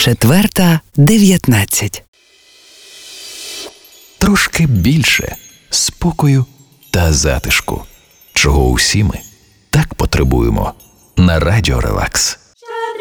4:19. Трошки більше спокою та затишку, чого усі ми так потребуємо на Радіо Релакс.